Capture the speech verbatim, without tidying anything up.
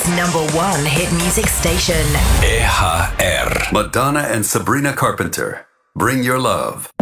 Music's number one hit music station. E H R. Madonna and Sabrina Carpenter. Bring Your Love.